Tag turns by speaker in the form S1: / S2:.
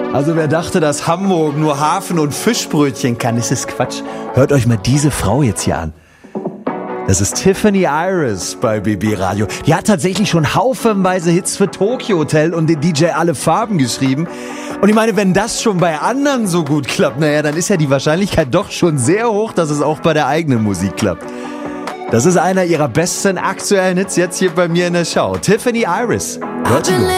S1: Also wer dachte, dass Hamburg nur Hafen und Fischbrötchen kann, das ist Quatsch. Hört euch mal diese Frau jetzt hier an. Das ist Tiffany Iris bei BB Radio. Die hat tatsächlich schon haufenweise Hits für Tokyo Hotel und den DJ Alle Farben geschrieben. Und ich meine, wenn das schon bei anderen so gut klappt, naja, dann ist ja die Wahrscheinlichkeit doch schon sehr hoch, dass es auch bei der eigenen Musik klappt. Das ist einer ihrer besten aktuellen Hits jetzt hier bei mir in der Show. Tiffany Iris. Hört sie mal.